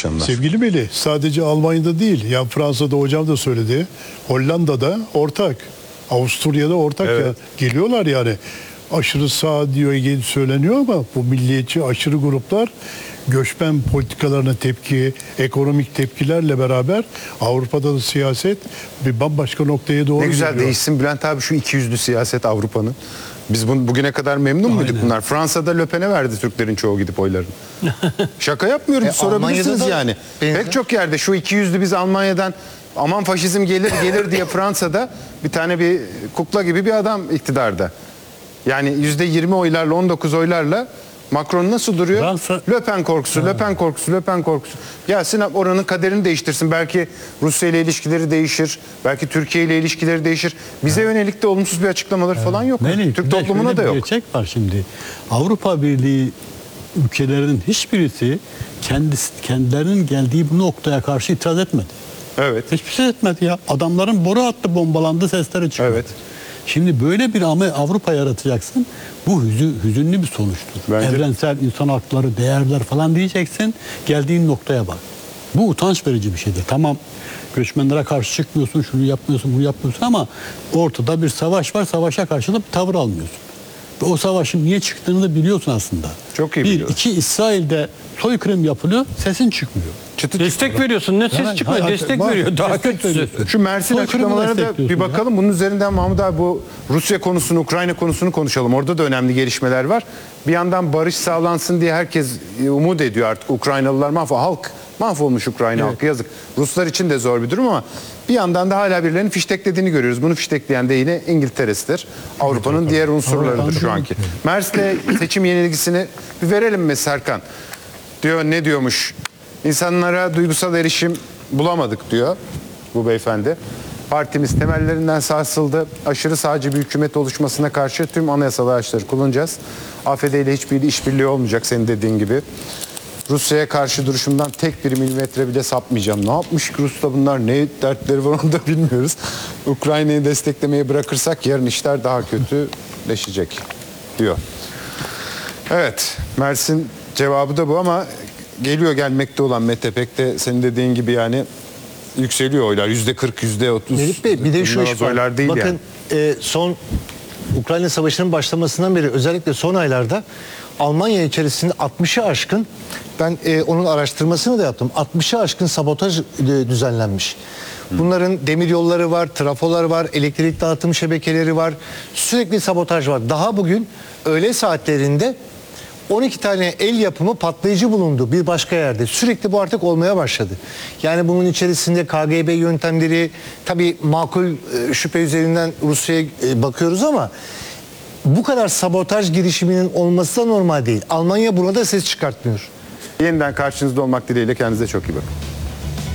akşamlar. Sevgili Melih, sadece Almanya'da değil, yani Fransa'da hocam da söyledi, Hollanda'da ortak, Avusturya'da ortak, Evet. ya geliyorlar yani. Aşırı sağ diyor söyleniyor ama bu milliyetçi aşırı gruplar göçmen politikalarına tepki, ekonomik tepkilerle beraber Avrupa'da da siyaset bir bambaşka noktaya doğru Ne güzel gidiyor. değişsin Bülent abi şu ikiyüzlü siyaset Avrupa'nın. Biz bugüne kadar memnun muyduk bunlar? Fransa'da Le Pen'e verdi Türklerin çoğu gidip oylarını. Şaka yapmıyorum, sorabilirsiniz Almanya'da da yani. benzer. Pek çok yerde şu ikiyüzlü biz Almanya'dan aman faşizm gelir diye Fransa'da bir tane bir kukla gibi bir adam iktidarda. Yani %20 oylarla 19 oylarla Macron nasıl duruyor? Fransa... Le Pen korkusu, Le Pen korkusu, Le Pen korkusu. Gelsin oranın kaderini değiştirsin. Belki Rusya ile ilişkileri değişir. Belki Türkiye ile ilişkileri değişir. Bize yönelik de olumsuz bir açıklamaları falan yok. Melih, Türk toplumuna da yok. Gerçek var şimdi. Avrupa Birliği ülkelerinin hiçbirisi kendilerinin geldiği bu noktaya karşı itiraz etmedi. Evet. Hiçbir şey etmedi ya. Adamların boru hattı bombalandı, sesleri çıktı. Evet. Şimdi böyle bir Avrupa yaratacaksın. Bu hüzünlü bir sonuçtur. Bence... Evrensel insan hakları, değerler falan diyeceksin. Geldiğin noktaya bak. Bu utanç verici bir şeydir. Tamam, göçmenlere karşı çıkmıyorsun, şunu yapmıyorsun, bunu yapmıyorsun ama ortada bir savaş var. Savaşa karşı da bir tavır almıyorsun. Ve o savaşın niye çıktığını da biliyorsun aslında. Çok iyi biliyorsun. İki, İsrail'de soykırım yapılıyor, sesin çıkmıyor. Destek veriyorsun. Ne ses çıkmıyor? Destek veriyor. Daha kötüsü. Şu Mersin Soykırımı açıklamalarına da bir destekliyorsun bakalım. Bunun üzerinden Mahmut abi bu Rusya konusunu, Ukrayna konusunu konuşalım. Orada da önemli gelişmeler var. Bir yandan barış sağlansın diye herkes umut ediyor artık. Ukraynalılar halk mahvolmuş Ukrayna halkı, yazık. Ruslar için de zor bir durum ama bir yandan da hala birilerinin fişteklediğini görüyoruz. Bunu fiştekleyen de yine İngiltere'sidir. Avrupa'nın diğer unsurlarıdır şu anki. Mersin'de seçim yenilgisini bir verelim mi Serkan? Diyor, ne diyormuş? İnsanlara duygusal erişim bulamadık diyor bu beyefendi. Partimiz temellerinden sarsıldı. Aşırı sağcı bir hükümet oluşmasına karşı tüm anayasal araçları kullanacağız. AFD ile hiçbir işbirliği olmayacak senin dediğin gibi. Rusya'ya karşı duruşumdan tek bir milimetre bile sapmayacağım. Ne yapmış ki Rus'ta bunlar? Ne dertleri var onu da bilmiyoruz. Ukrayna'yı desteklemeyi bırakırsak yarın işler daha kötüleşecek diyor. Evet, Mersin cevabı da bu ama geliyor gelmekte olan Mete Pek de senin dediğin gibi yani yükseliyor oylar. %40, %30. Melih Bey, bir de şu Bunlar iş var. oylar değil Bakın yani. Son Ukrayna Savaşı'nın başlamasından beri özellikle son aylarda Almanya içerisinde 60'ı aşkın, ben onun araştırmasını da yaptım, 60'ı aşkın sabotaj düzenlenmiş. Bunların demir yolları var, trafolar var, elektrik dağıtım şebekeleri var, sürekli sabotaj var. Daha bugün öğle saatlerinde 12 tane el yapımı patlayıcı bulundu bir başka yerde. Sürekli bu artık olmaya başladı. Yani bunun içerisinde KGB yöntemleri, tabii makul şüphe üzerinden Rusya'ya bakıyoruz ama bu kadar sabotaj girişiminin olması da normal değil. Almanya burada ses çıkartmıyor. Yeniden karşınızda olmak dileğiyle kendinize çok iyi bakın.